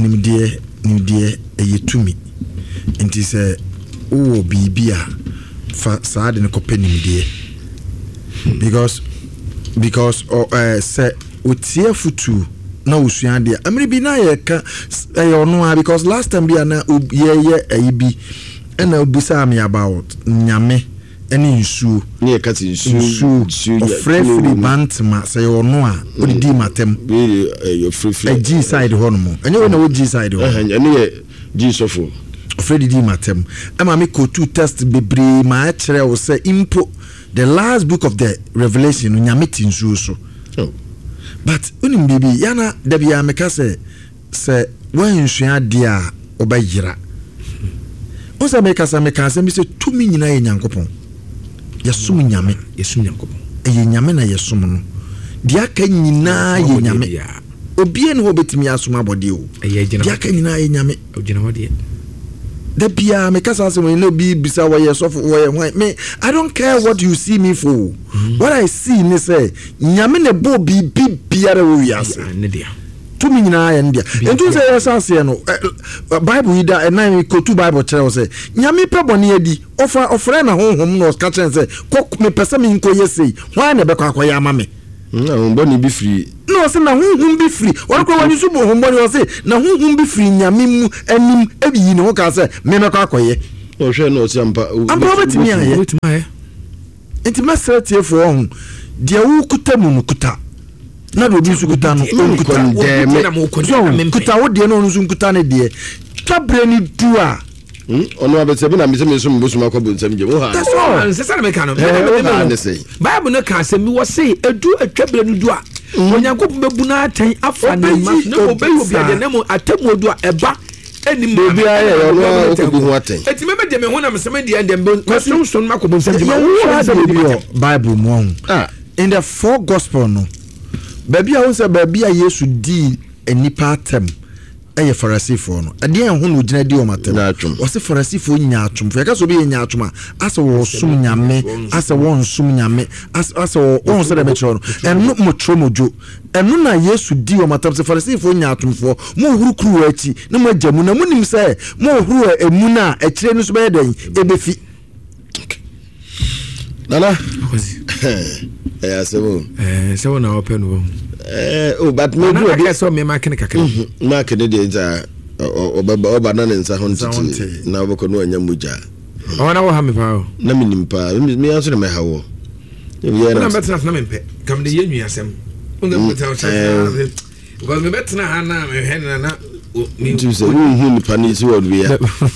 eyetumi enti say o bibia fa saade ne kope nimde because say otie futu na usua de amiri bi na ye ka ono because last time bi na ye ayibi na obisa me about nyame ene nsuo ne ka ti nsuo free bantma say ono a odidi matem your free G side ho no mo enye we na wo G side ho ene ye G sofo free di matem ama me ko two test bebre ma kire wo say impo the last book of the Revelation nyame ti nsuo so but unim bibi yana dabia meka se wan hwea de a obayira onsa meka se bi se tumi nyina ye nyankopon yesum nyame ye nyame na yesum no dia ka nyina ye nyame obie ne ho betimi asum abode o dia ka nyina ye nyame ogina hode dabia meka se we no bi bisa wo ye sofo wo ye hwan me I don't care what you see me for what I see ni say nyame ne bo bi biara wo wiase ne dia tumi nyina ya ndia entu say yesase no Bible ida na ko tu Bible kire wo say nyame pebone adi ofra na honhom no ka kire say ko me pese me nko yesei hwan na be kwa ya ama me Mboni bi free. No say na honhom bi free. Won ko wani so bo honhom o say na honhom bi free nyame mu anim ebiyi ne ho ka say me mekọ akoye. O hwe no say ampa. Ampa betimi aye. Enti masetie fo ho. De wo kuta mu no kuta. Na do bi su kuta no kuta wo de no so kuta ne de. Tabre ni dua. Ono abese na me so mbosuma ko bo nsam je wo ha. That's all. Se sana me ka no. Bible no ka se mi wo say edu atwabre no dua. Onyankopon bebu na atan afa na ma no obeyo bia de nemu atamu odu a eba enim bebi aye ono okubu ho atan. Eti me de me ho na me sema de dem ma so ma ko bo nsam je ma Bible mo. In the four gospel no. Baby a won baby a Yesu di enipa atem eye Pharisee no ade en ho no gina di o matem o se Pharisee nya atum fe ka so be nya atum asa wo sum nyame asa wo sum nyame asa wo se de be choro enu mo tromojo enu na Yesu di o matem se Pharisee nya atum fo mo huru kru achi na mo ajamu na mo nim se mo huru emu na a kire no so be den ebefi nana sebo sebo na open wo but me do be so me mark kakra mark ne de nza oba na nsa ho ntiti na oboko no anya muja ona wo ha me pa na me nimpa me aso na me ha wo na betina na me pe kam de yenwu asem unga meta o cha because me betina ha na me he na ni tu se hu nipa ni si wo bia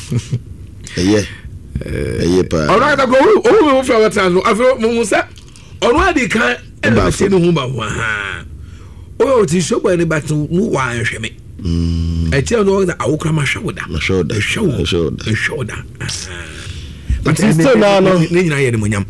eye pa ona da go o me fa wata no afro mo musa ona di kan e ba se no hu ba wa ha o ti so ba ni batu mu wa hwe me e che no da awukra ma shoda shoda but still no ni nyina ye ni monyam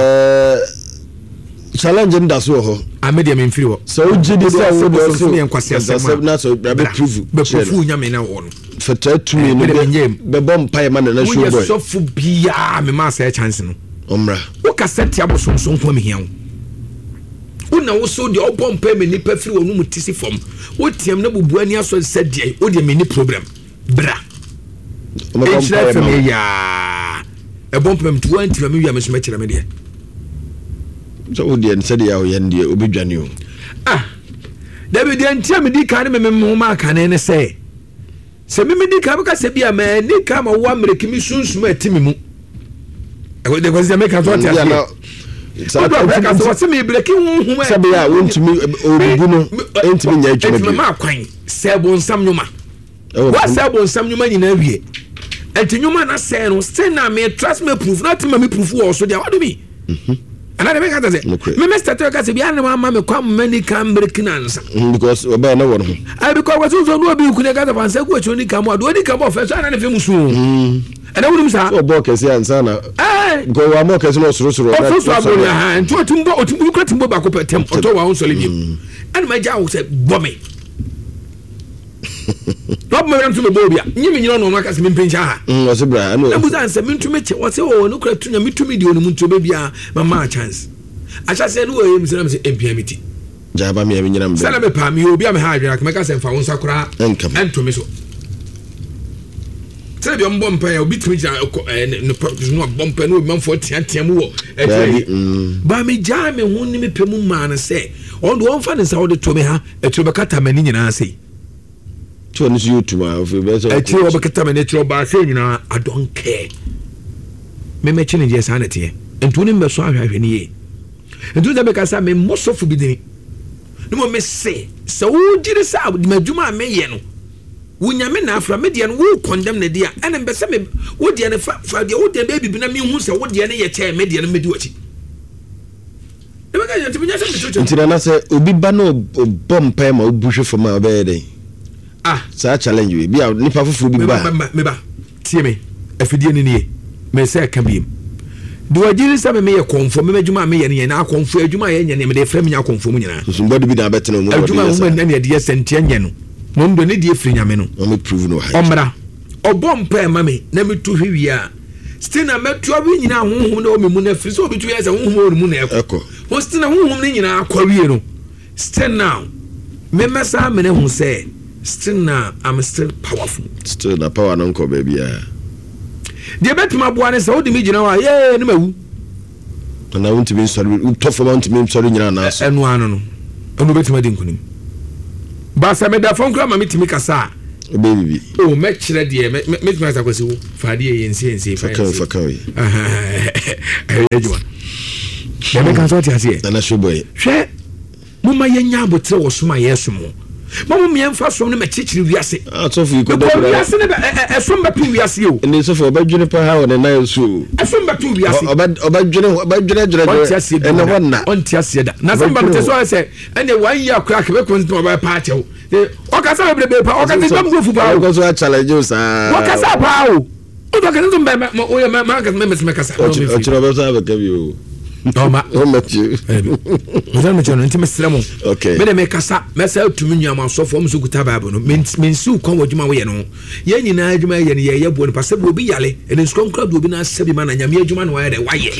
challenge nda so ho amedia me mfiri ho so ugidi sa wo do so me nkwase asem na so be prove nyame na wo no feta tumi no be bom pai ma na show boy so fu bia me ma say chance no omra wo cassette abosom so nko me hian una wo so de obom pai me ni pafiri wo no mutisi fom wo tiam na bubu ani aso sedie wo de me ni problem bra e chira fam ya e bom pai me 20 me wi me so me chira me de so wo de said ya wo yende obedwane o David antia me di kan me mo ma kan ne say se me di kan ka se bia me ni ka ma wo America mi sunsum atimi mu e de ko se me kan to tia sa ka so se me bleki hu se bia wontumi obugu no entimi nya adwuma bi ma kwan se bo nsam nyuma wa se bo nsam nyuma nyina wie enti nyuma na se no se na me trust me proof na tima me proof wo so dia what do me ana de make say me Mr. Teka say bia na mama me kwam mani kan breakina nsa because oba na won ho because what so no be ku de ka fa say ku choni kam ado di kam ofa so ana ne fe musu ana wonum sa obo kese ansa na go wa mo kese no soro so abo ha nto otumbo kratimbo ba ko petem oto wa on solid ana ma ja wo say bomi Rob me ram to me bobia nyimi nyino no maka se me mpencha ha o se bra no na buza se mintume che wo se o no kratu nya mitumi di onu muntu be bia mama chance acha se no o se na se MPMT jaba me nyina mbe sala me pa me obi a me ha adwena ka se mfa won sakura entumi so se bi on bompa ya obi tumi ja no bompa no manfo tiatiam wo ba me ja me hu ni me pemu ma na se on do on fa ne sa wo de to me ha etu be kata mani nyina sei to ni YouTube of better I tell you about natural ba say nyina I don't care me me chine je sanity entu ni mbeso ahwahwe ni ye entu da be ka sa me mosofu bi dini no mo me say so wo jiri sa madwuma me ye no wo nyame na afra me de no wo condemn na dia ene mbese me wo de ne fa de wo de baby bi na me hu se wo de ne ye che me de no me di wachi e be ka yanti binya se me ntina na se obi ba no bompa ma obuhwe foma obe dey sa challenge we bia nipa fufuru bi ba me ba tie me afidie ni nie me say ka biem do wajiri sa me ye konfo me adwuma me ye ne na konfo adwuma ye nye ne me de frem nya konfo mu nyina so mbodi bi na betena mu adwuma mu na ne de sentia nye no mo ndo ne de firi nyame no o me prove no ha omra obompa e ma me na me tu hwia still na metu abi nyina honhom na o me mu na firi so obi tu ye se honhom o mu na eko ho still na honhom ne nyina akwawie no still now me mesa me ne hu say still now I'm still powerful still na power no ko baby de betima boa ne se odi mi gina wa ye ne mawu na won't be sorry tough amount me sorry nyina na so eno ano no eno betima di nkunim ba sa me da fon kra ma metimi kasa baby o me kire de me kasa kwasi wo fa de yense fa ejuma ya me kan so ti ase na show boy hwe mo ma yenya abotre wo so ma yeso mo mo me mfa so no me chichiri wiase so fu ko do wiase ne so mba pi wiase o ni so fu ba dwene pa ha wona na so so mba pi wiase oba dwene ene wonna onti ase da na so mba te so ase ene wan ya akwa ke be ko ntoma ba pa ache o okasa be pa okasa bam go fu pa o ko so challenge o sa okasa pa o do ka nto mba o ya ma ka me kasa o chiro be sa ba ka bi o Toma. O Matthew. Musa me chono nti mesrɛ mo. Okay. Me de me kasa, mesa atumi nyama asofo mo so kuta Bible no. Mensu kon wadwuma wo ye no. Ye nyina adwuma ye ne ye bo no pase bo bi yale. Ene skon kra do bi na asabi ma na nyame adwuma no wa de waye.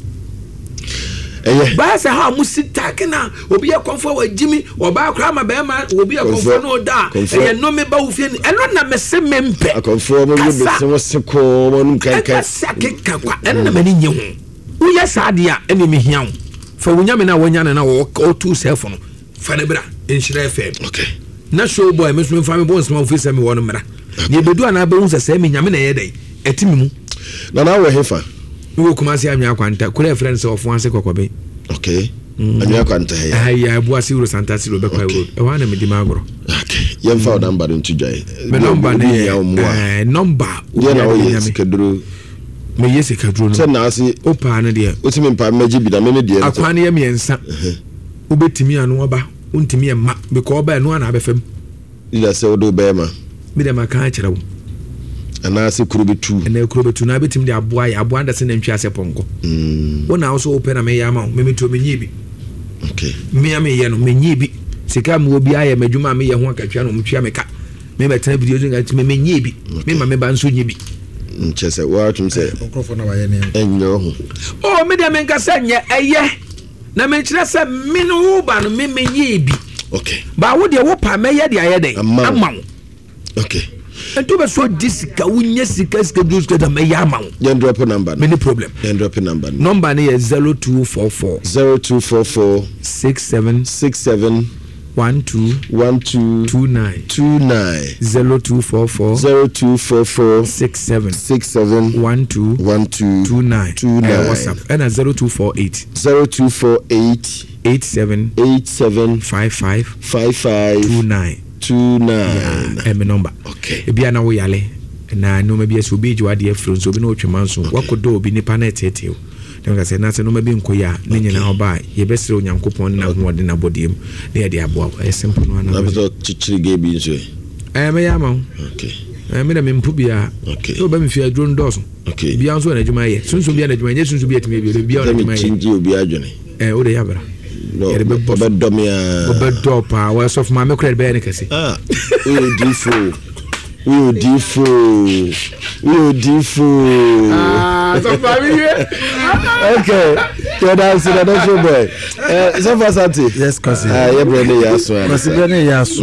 Ba sa ha musita kena obi ya konfo wa jimi oba kra ma be ma obi ya konfo no da. E no me ba wo fie eno na me se mempe. Akonfo mo ye be se wo se ko mo num kan kan. Ka kwa eno na mani nye ho. Uya sadia ene mehia wo fa wonya me na wonya na wo tu self no fa ne bra enhyira FM okay na show boy me so me fa me bon small face me wono mra ne bedu ana be hu se me nyame na ye dai etimi mu na na wo hefa wo kuma se amya kwanta kura friends of one se kokobe okay amya kwanta he ya abu asiru santa silo be kwa road e wa na me di magoro okay yem fa number ntu jai me number ne number ye na wo ye sikeduru me yesi kadro no se na asi opa na de otimi mpa maji bi da me de akwane ye miensa ubetimi anu oba untimi ma because oba anu ana abefam ila se odo be ma mi de maka kire wo ana asi kurubetu na kurubetu na betimi de aboa ya aboa ndase na ntwi ase ponko wona also open na me ya ma me to me nyibi okay me ya me ye no me nyibi sika me obi aye madwuma me ye ho akatwa no mtwa me ka me betena video ngi me nyibi me ma me ba nso nyibi nchese wa tum se okrofo na waye ne enyo ho o me de men ka se nye eye na men kire se me no ba no me nyibi okay ba wo de wo pa me ye de aye de ama okay ento be so disika wunya sika do da me ya ama you drop a number no problem you drop a number number is 0244 67 12 29 0244 67 12 29 WhatsApp and 0248 87 55 29 my number okay ebia na wo yale na no ma bia so bi jiwa de afro so bi na otwema nso wakodo obi nipa na teteo dem say na se no ma bi nkoya ne nyina oba ye besere onyankopon na ho de na bodiem na ye de aboa e simple no na na chichiri ge bi nso me ya ma okay me da me mpu bia okay o ba me fi drone doso okay bia nso na adwuma ye sunsun bia na adwuma ye sunsun bia timi bia na adwuma ye chinji obi adwene o de ya bra no obedomia obedopa wa so ma me kred be ne kase we differ so family okay so that's show boy so far santi yes cousin yeah brother yaso cousin brother yaso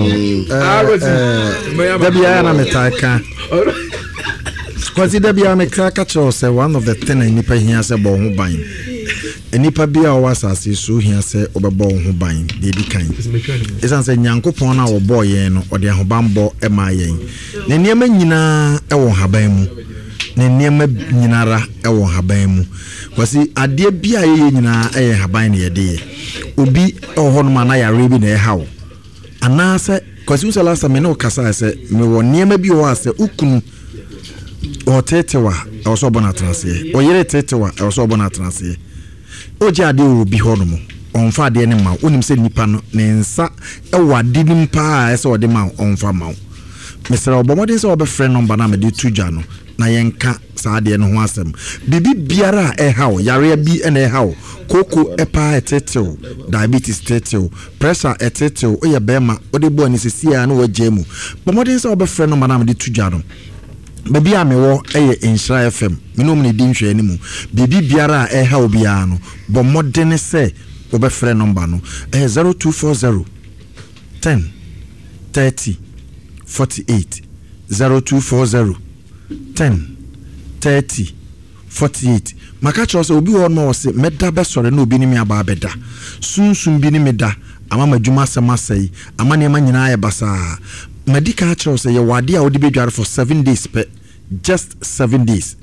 dabia na metaka cousin dabia me kraka cho say one of the thing nipa hia say bo ho ban enipa bia o wasase so hia say obebo ho ban de di kan esan say nyankopon na wo boy yen no ode ahobanbɔ ema yen ne niema nyina e wo haban mu ne niema nyinara e wo haban mu kwasi ade bia ye nyina e haban ne yede obi ho no ma na yare bi na e hawo ana say kwasi usala sa me no kasa say me wo niema bi o ase ukunu o tetewa e wo so bona transe o yere tetewa e wo so bona transe oje ade obi hono mo onfa ade ne ma onim se nipa no ne nsa e wade nim pa a se ode ma onfa ma mesra obomodin se obe friend number na me de tuja no na yenka sa ade ne ho asem bibi biara e hawo yare bi e na hawo koko e pa etetew diabetes tetew pressure etetew o ye bema ode bo ani sesia na wajemu bomodin se obe friend number na me de tuja no baby amewo eye Insha FM minom ne di nhwe animu bibi biara e ha obia no bo modern se obe frɛ number no 0240 10 30 48 0240 10 30 48 maka kyerɛ sɛ obi wɔ no wɔ se mɛda bɛsɔre na obi ne me aba abɛda sunsum bi ne me da ama madwuma asɛm asɛe ama nneɛma nyinaa yɛ basaa madi ka kyerɛ sɛ yɛwɔ ade a wode bɛdware for 7 days pɛ just 7 days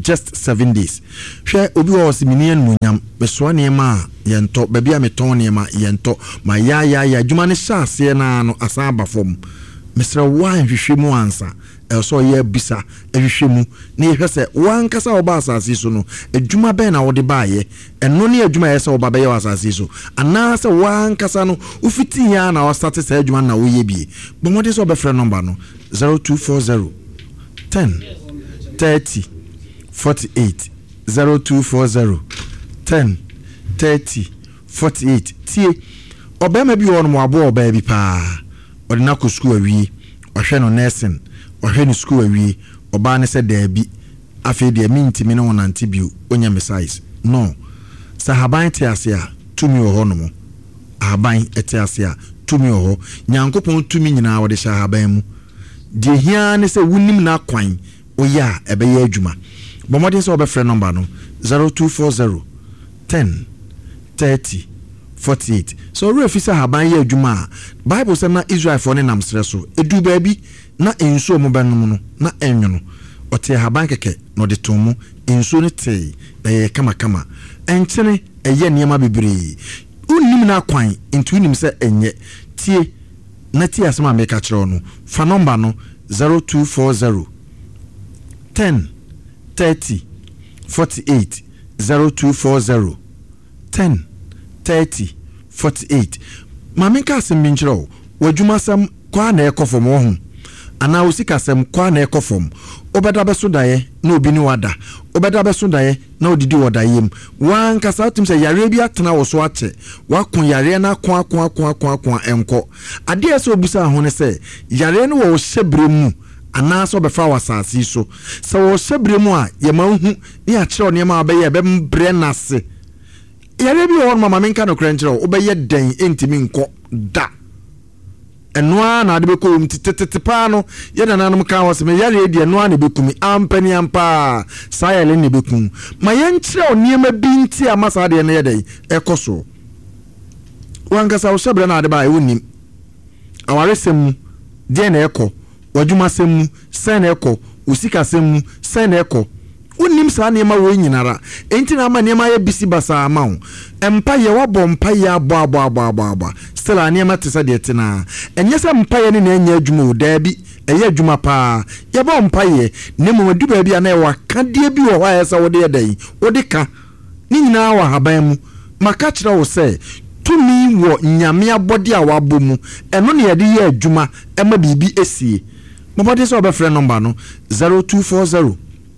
hwɛ obi wɔ se meni animonyam mesoa nneɛma a yɛntɔ baabi a metɔn nneɛma yɛntɔ ma ya adwuma ne hyɛ aseɛ naa no asan aba fam mesrɛ woa nhwehwɛ mu ansa ɛsɛ ɔyɛ bisa ɛhwehwɛ mu na yɛhwɛ sɛ wankasa wɔba asase so no adwuma bɛn na wode baayɛ ɛno ne adwuma yɛ sɛ wɔba bɛyɛ wɔ asase so anaasɛ wankasa no wofiti yɛ na wɔstate saa adwuma na woyɛ bie bɔmmɔde sɛ wɔbɛfrɛ nɔmba no 0240 10 30 48 0240 10 30 48 tie ɔbɛrima bi wɔ no mo aboa ɔbaa bi paa ɔde no akɔ sukuu awie ɔhwɛ no nursing ɔhwɛ no sukuu awie ɔbaa ne sɛ daabi afei deɛ mentimi ne wonante bio ɔnya me size no sɛ haban te ase a tumi wɔ hɔ no mo haban te ase a tumi wɔ hɔ nyankopɔn tumi nyinaa wɔde hyɛ haban mu deɛ hia ne sɛ wonim na kwan ɔyɛ a ɛbɛyɛ adwuma bɔmmɔden sɛ wɔbɛfrɛ nɔmba no 0240 10 30 48 so ɔwerɛ fi sɛ haban yɛ adwuma a bible sɛ na israelfoɔ ne nam serɛ so ɛdu baabi na nsuo mu bɛnom no na ɛnwono ɔte haban kɛkɛ na ɔde to mu nsuo no tee ɛyɛ kamakama ɛnkyene ɛyɛ nneɛma bebree wonnim no akwan nti wonim sɛ ɛnyɛ tie na tie asɛm a meka kyerɛ no fa nɔmba no 0240 10 30 48 0240 10 30 48 maame ka asɛm bi nkyerɛ wo wadwuma asɛm kwa na ɛkɔ fam wɔ ho anaa wo sika asɛm kwa na ɛkɔ fam obɛda bɛso daeɛ na obi ne wada obɛda bɛso daeɛ na odidi wɔ daeɛ mu wankasa wotim sɛ yareɛ bi atena wɔ so akyɛ wako yareɛ no ako ɛnkɔ adeɛ sɛ obusa ho ne sɛ yareɛ no wɔ wo hyɛ berɛ mu anaasɛ ɔbɛfa wɔ asase so sɛ wɔ hyɛ berɛ mu a yɛma hu ne yɛakyerɛ nneɛma a wobɛyɛ ɛbɛmbrɛ no ase yare bi wɔ no mama menka no kra nkyerɛ wo wobɛyɛ dɛn ɛntimi nkɔ da ɛnoa na ade bɛkɔ mu tete paa no yɛda nanom ka wɔ sɛ me yare di ɛnoa na bɛkumi ampani ampa saa yɛle ne bɛkum ma yɛnkyerɛ wo nneɛma bi nti a ma saa deɛ no yɛ dɛn ɛkɔ so wankasa wo hyɛbrɛ no ade baa ɛwɔ nim awaresɛm mu deɛ na ɛkɔ wadwumasɛm mu sɛn na ɛkɔ osikasɛm mu sɛn na ɛkɔ wonim saa nneɛma wɔ nyinara enti na ama nneɛma yɛ bisi basa ama wo empa yɛ wabɔ mpa yɛ abɔ still nneɛma te sɛ deɛ tena ɛnyɛ sɛ mpa yɛ ne na anya adwuma wo daabi ɛyɛ adwuma paa yɛbɔ mpa yɛ ne mu adu baabi a na ɛwɔ akadeɛ bi wɔ hɔ a yɛ sɛ wode yɛ dɛn wode ka ne nyinaa wɔ haban mu maka kyerɛ wo sɛ tumi wɔ nyame abɔde a wabɔ mu ɛno ne yɛde yɛ adwuma ɛma biribi esie mobɔde sɛ wɔbɛfrɛ nɔmba no 0240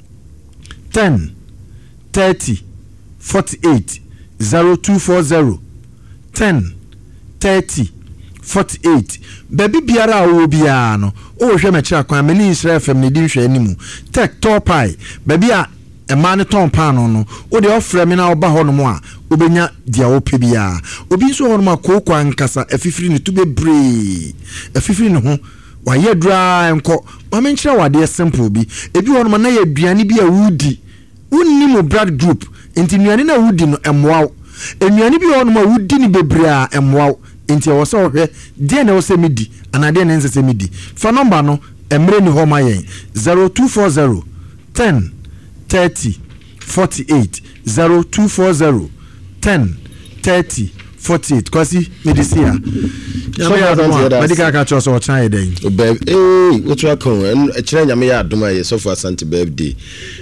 10 30 48 0240 10 30 48 baby biara a wo biara no o hwɛ mɛkyerɛ kwan mani Israel FM ne di hwɛ animu tek topai baby a ɛma ne tɔn paano no o de ofrɛ me na oba hɔ no mu a obenya dia wo pɛ biara obi nso hɔ no ma kokɔ ankasa afifiri ne to bebree afifiri ne ho wayɛ dra enko ma menkyerɛ wade simple bi ebi hɔ no ma na yɛ aduane bi a wudi wonni mo blood group enti nuane na wudi no emwaw enuane bi hɔ no ma wudi ni bebree a emwaw enti ɛwɔ sɛ ɔhwɛ deɛ na wɔsɛ midi ana deɛ na nsɛ midi fa number no emre ni hɔ ma yɛn 0240 10 30 48 0240 10 30 48 kwasi medisia so ya medical ka cho so chan eden what you come e kire nyame ya adom aye so for Asante birthday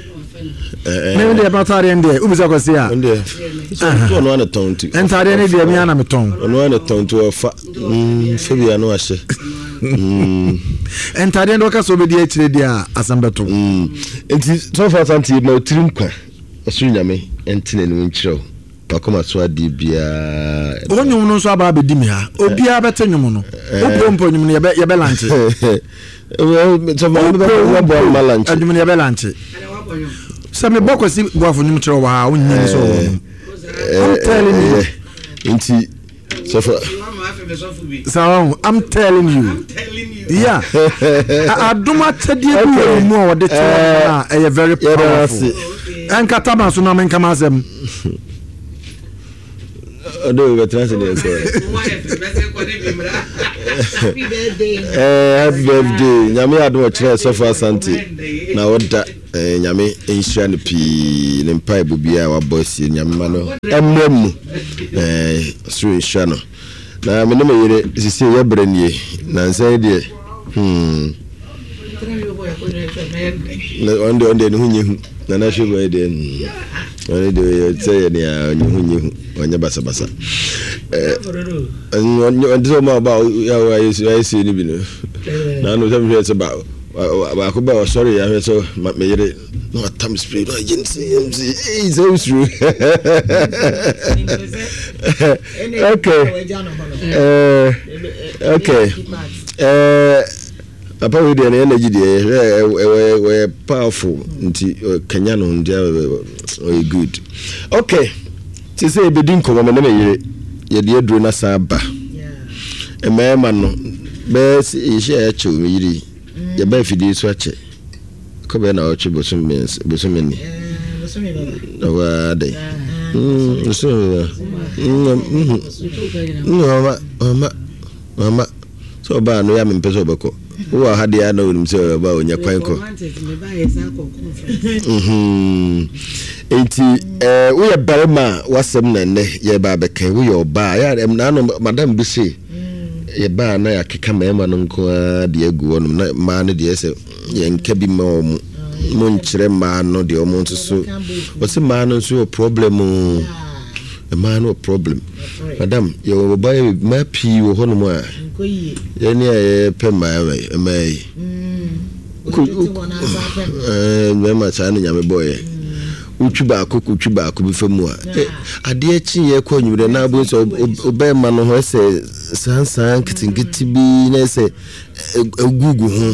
me dey patare ndie ubisa kwasi a so no na ton tu entare ne dey me ana me ton no na ton tu fa febia no ahye entare ndo ka so be dey kire dia asambeto enti so for Asante ma otirim kwa so nyame entine no nkire pakoma so adi bia onyum no so aba bedi mi ha obia bete nyum no opompo nyum no ye be lanche so ma be bo ma lanche nyum no ye be lanche so me bokwasi boafo nyum kire wa onyum so I'm telling you inti so for I'm telling you yeah aduma tedie bi mu o de tena e very powerful Enkata man so na men kama asem. Odo be translate so. Happy birthday. Nyame ado kire Sofo Asante. Na woda nyame enhia ne pi ne mpa ebobia wa boss nyame ma no. Emmemu. So enhia no. Na me no me yire sisi ye branie. Na nsan de na onde no hunyehu. Na na hwe de onde de say ne hunyehu. Onye basa onde ma ba ya see ni bi no na no say me say ba ko ba sorry ya so me yire no atam spray no agency it's so true. Okay apa we dey na energy dey we powerful nti Kenya no ndia we good. Okay, ti say be din ko me na yire ye dey duro na sa ba emema no be se ye che o yiri ye ba fidi so ache ko be na o che bosom ni wa dey mama so ba no ya me peso beko wo ha dia na onum se ba onya kwan ko enti wo ye barema wasem na ne ye ba beka wo ye oba ya na no madam bi se ye ba na ya keka mema no nko de agu onum na ma ne de se ye nka bi ma o mo nkyere ma no de o mo nso wo se ma no so problem a man no problem madam you buy my pee wo hono mo a ye ne pe mai mema cha ne nyame boy utwuba akoko bi famu a ade achi ye kwa nyure na abo so obey ma no ho se sansan kitingiti bi na se egugu ho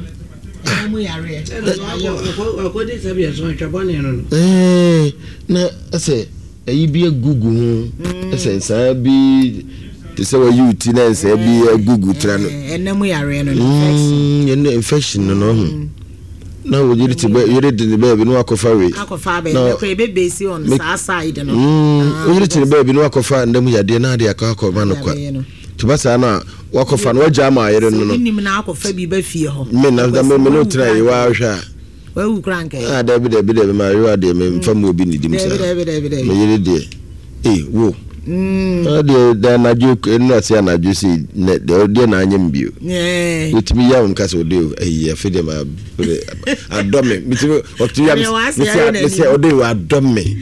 na ase ayi bi egugu ho ese sa bi te se wa yuti na ese bi egugu tra no enemu yare no infection no na wo yiri te yiri de be bi no akofa we na ko ebe besi on sa side no wo yiri te be bi no akofa ndem yade na ade akakọ ma no kwa tubasa na wakofa no waja ma yire no nim na akofa bi ba fie ho me na da me no tra yi wa hwa wu kranke da bi ma yiwa de me mfa mo bi ni dim sa me yire de wo de da na joke no ase na jo si de na anyem bio wetimi ya unka so de afede ma adome mitimi otimi ya me se ode wa adome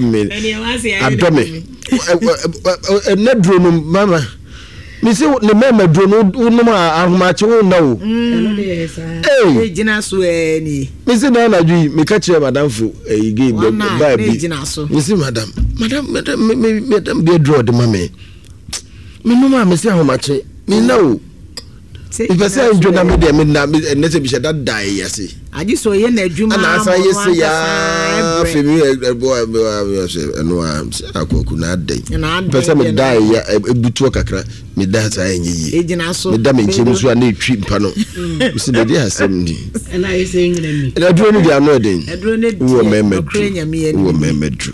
na dro no mama mi se ne mama dro no no ma ahomache wo na wo jina so ni mi se na ju mi ka kire madam fu igi ba bi mi se madam be draw de mama mi no ma mi se ahomache mi na wo if I say you na me de me na ne se bi she that die yase aji so ye na adwuma na sa yese ya fe mi no akoku na dai pese me die ya ebutu kakra me da sa enye yi ejina so me da me nche so na etwi mpa no se de dia asem ni na yese ngina mi na duro ni dia no den duro ne wo memedru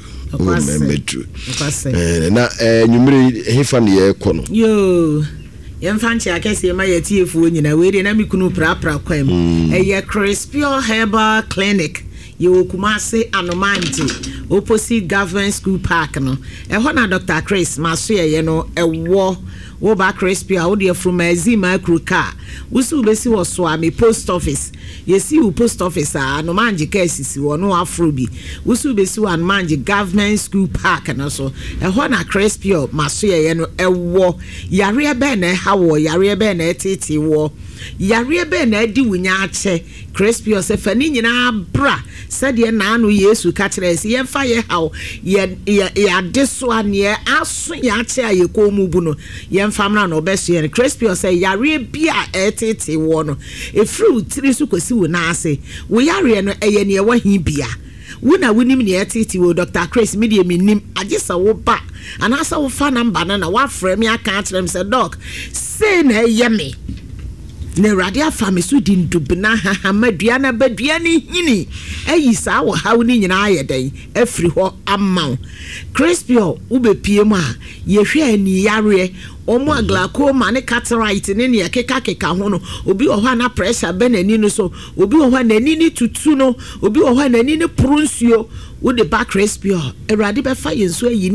na nyumire hefa ne ye kɔ no yo yemfanchi akese ma yetiefu nyina we de na mikunu prapra kwam eye Crispio Herbal Clinic ye Kumasi Anomanti opposite Government School Park no ho na Dr. Chris maso ye no ewo wo ba Crispio wo de from Azima Kruka wusu besi wo so ami post office yesi u post office Anomanji kesisi wo no afrobi wusu besi wo Anomanji Government School Park no so ho na Crispio maso ye no ewo yare be na ha wo yare be na titi wo yare be na adi wunya ache Crispio se fani nyina bra sede na anu Yesu ka kire se ye fa ye hawo ye adeso ane aso ya ache aye ko mu bu no ye mfa mra no beso ye Crispio se yare bia etete wo no efru tiri su kosi wo na ase wo yare no eye ne wa hi bia wuna wunim ne etete wo Dr. Chris media minim agesa wo ba anasa wo fa number na wa frame aka kire me se doc say na ye me na awurade afa me so di ndubena hahamadua na badua ne hini ayi saa wɔ haw ne nyinaa ayɛ dɛn afiri hɔ ama wo Crispio wobɛpie mu a yɛhwɛ ani yareɛ omo glaucoma ne cataract ne ne keka ho no obi wɔ hɔ na pressure bɛ n'ani no so obi wɔ hɔ n'ani ne tutu no obi wɔ hɔ n'ani ne pronsuo wo de back Crispio awurade bɛfa yɛn so ayi